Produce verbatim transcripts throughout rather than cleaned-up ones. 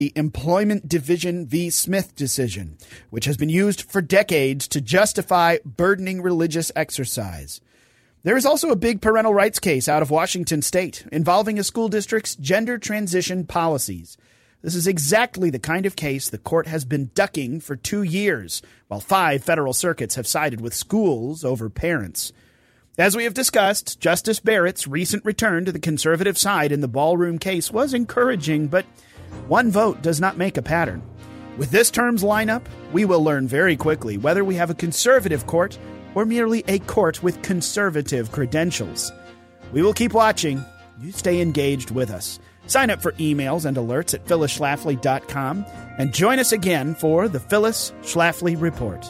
the Employment Division v. Smith decision, which has been used for decades to justify burdening religious exercise. There is also a big parental rights case out of Washington state involving a school district's gender transition policies. This is exactly the kind of case the court has been ducking for two years, while five federal circuits have sided with schools over parents. As we have discussed, Justice Barrett's recent return to the conservative side in the ballroom case was encouraging, but one vote does not make a pattern. With this term's lineup, we will learn very quickly whether we have a conservative court or merely a court with conservative credentials. We will keep watching. You stay engaged with us. Sign up for emails and alerts at phyllis schlafly dot com and join us again for the Phyllis Schlafly Report.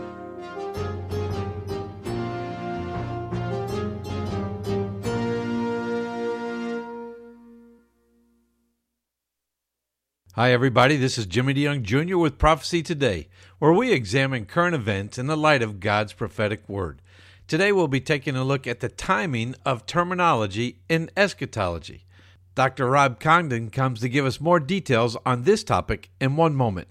Hi, everybody. This is Jimmy DeYoung Junior with Prophecy Today, where we examine current events in the light of God's prophetic word. Today, we'll be taking a look at the timing of terminology in eschatology. Doctor Rob Congdon comes to give us more details on this topic in one moment.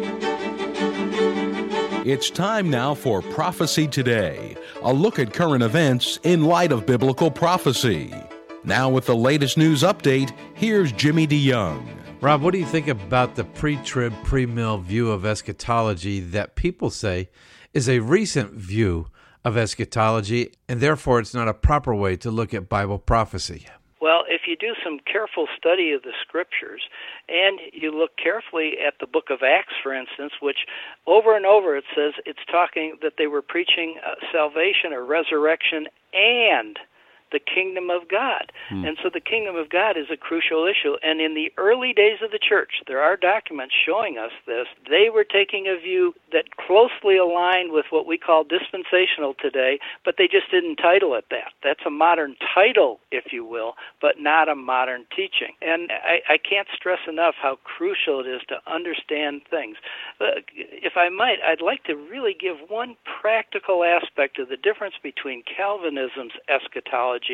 It's time now for Prophecy Today, a look at current events in light of biblical prophecy. Now with the latest news update, here's Jimmy DeYoung. Rob, what do you think about the pre-trib, pre-mill view of eschatology that people say is a recent view of eschatology, and therefore it's not a proper way to look at Bible prophecy? Well, if you do some careful study of the Scriptures, and you look carefully at the book of Acts, for instance, which over and over it says it's talking that they were preaching uh, salvation or resurrection and the kingdom of God. Hmm. And so the kingdom of God is a crucial issue. And in the early days of the church, there are documents showing us this. They were taking a view that closely aligned with what we call dispensational today, but they just didn't title it that. That's a modern title, if you will, but not a modern teaching. And I, I can't stress enough how crucial it is to understand things. Uh, if I might, I'd like to really give one practical aspect of the difference between Calvinism's eschatology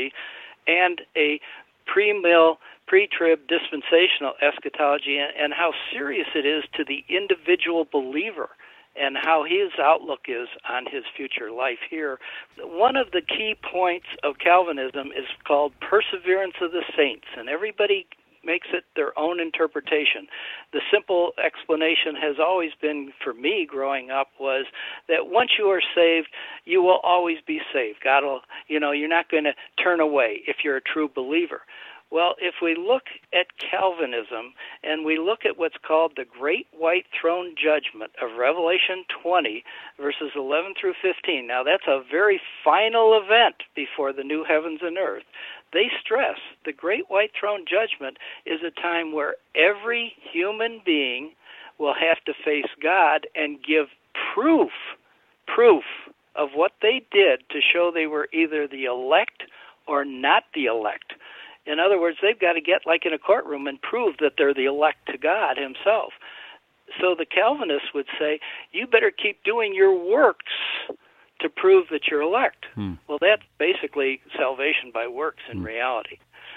and a pre-mill, pre-trib dispensational eschatology, and, and how serious it is to the individual believer and how his outlook is on his future life here. One of the key points of Calvinism is called perseverance of the saints, and everybody makes it their own interpretation. The simple explanation has always been, for me growing up, was that once you are saved, you will always be saved. God will, you know, you're not going to turn away if you're a true believer. Well, if we look at Calvinism and we look at what's called the Great White Throne Judgment of Revelation twenty, verses eleven through fifteen, now that's a very final event before the new heavens and earth. They stress the Great White Throne Judgment is a time where every human being will have to face God and give proof, proof of what they did to show they were either the elect or not the elect. In other words, they've got to get like in a courtroom and prove that they're the elect to God himself. So the Calvinists would say, you better keep doing your works to prove that you're elect. Hmm. Well, that's basically salvation by works in hmm. reality.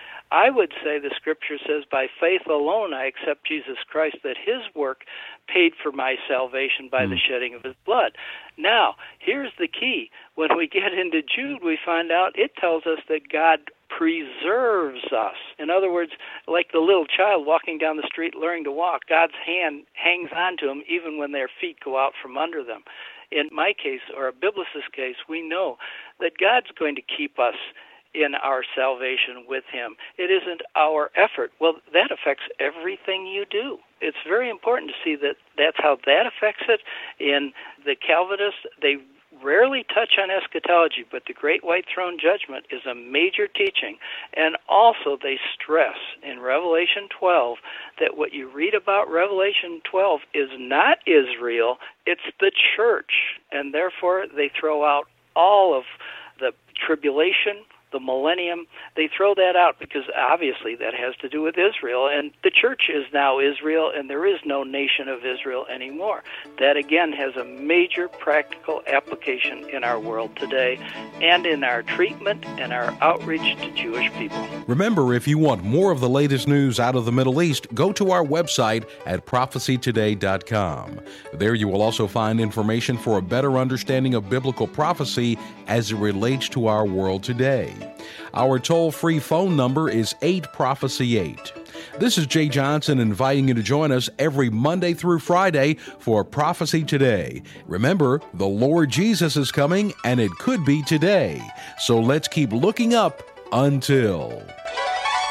I would say the Scripture says, by faith alone I accept Jesus Christ, that his work paid for my salvation by hmm. the shedding of his blood. Now, here's the key. When we get into Jude, we find out it tells us that God preserves us. In other words, like the little child walking down the street learning to walk, God's hand hangs on to them even when their feet go out from under them. In my case, or a biblicist case, we know that God's going to keep us in our salvation with him. It isn't our effort. Well, that affects everything you do. It's very important to see that that's how that affects it. In the Calvinists, they rarely touch on eschatology, but the Great White Throne Judgment is a major teaching. And also they stress in Revelation twelve that what you read about Revelation twelve is not Israel, it's the church. And therefore they throw out all of the tribulation, the millennium. They throw that out because obviously that has to do with Israel, and the church is now Israel, and there is no nation of Israel anymore. That, again, has a major practical application in our world today and in our treatment and our outreach to Jewish people. Remember, if you want more of the latest news out of the Middle East, go to our website at prophecy today dot com. There you will also find information for a better understanding of biblical prophecy as it relates to our world today. Our toll-free phone number is eight prophecy eight. This is Jay Johnson inviting you to join us every Monday through Friday for Prophecy Today. Remember, the Lord Jesus is coming, and it could be today. So let's keep looking up until...